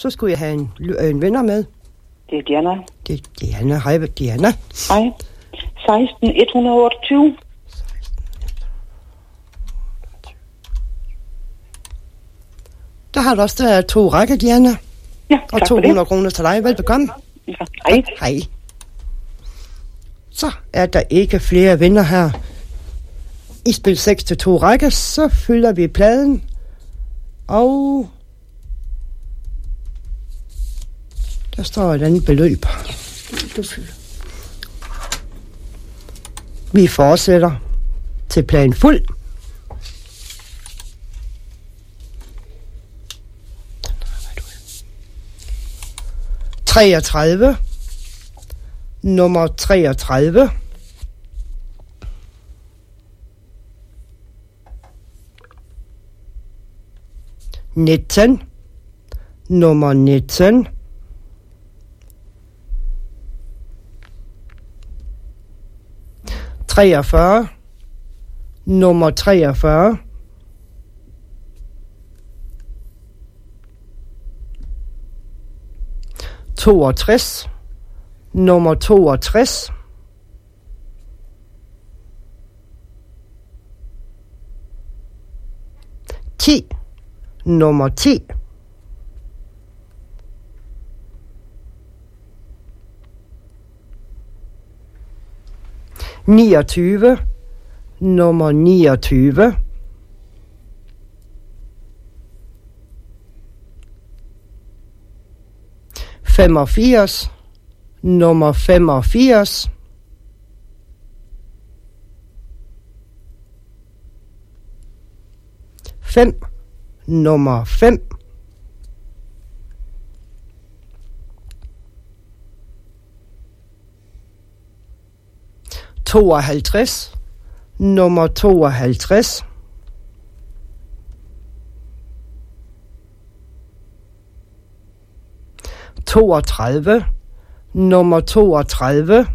Så skulle jeg have en vinder med. Det er Diana. Det er Diana. Hej, Diana. Hej. 16128. Der har du også der 2 rækker, Diana. Ja, og 200 kroner til dig. Velbekomme. Ja, hej. Hej. Så er der ikke flere vinder her. I spil 6 til 2 rækker, så fylder vi pladen. Og der står et andet beløb. Vi fortsætter til plan fuld. Nummer 33. Nummer 19. 43. Nummer 43. 62. Nummer 62. 10. Nummer 10. 29. Nummer 29. 85. Nummer 85. 5. Nummer 5. 52. Nummer 52. 32. Nummer 32.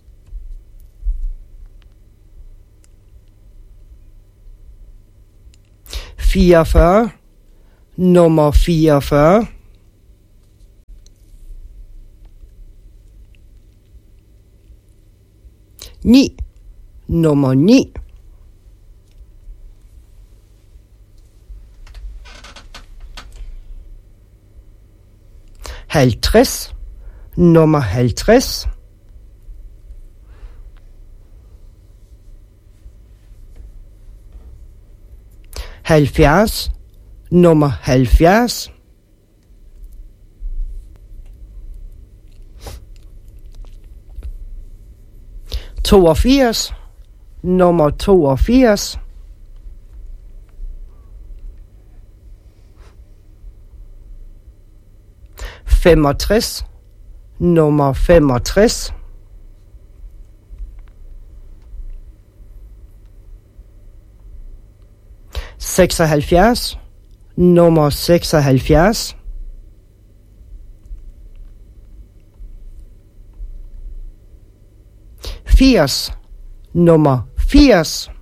44. Nummer 44. 9. Nummer 9. 50. Nummer 50. 70. Nummer 70. 82. Nummer 82. 65. Nummer 65. 76. Nummer 76. 80. Nummer 80.